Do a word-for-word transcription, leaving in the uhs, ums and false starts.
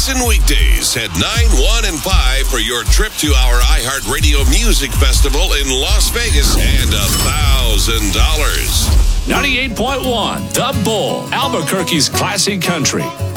Listen weekdays at nine, one, and five for your trip to our iHeartRadio Music Festival in Las Vegas and a thousand dollars. ninety-eight point one, The Bull, Albuquerque's classic country.